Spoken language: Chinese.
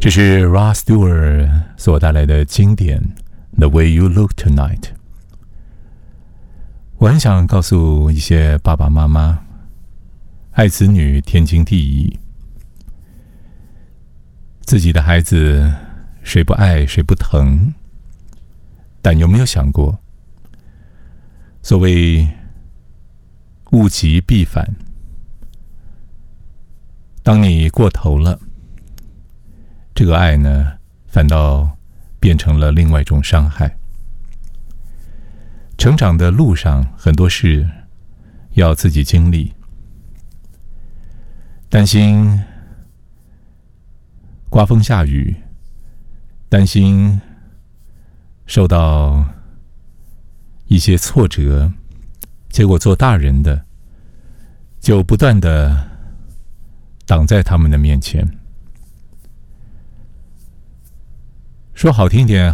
这是 Rod Stewart 所带来的经典《The Way You Look Tonight》。我很想告诉一些爸爸妈妈，爱子女天经地义，自己的孩子谁不爱谁不疼，但有没有想过，所谓物极必反，当你过头了，这个爱呢，反倒变成了另外一种伤害。成长的路上，很多事要自己经历，担心刮风下雨，担心受到一些挫折，结果做大人的就不断的挡在他们的面前。说好听一点，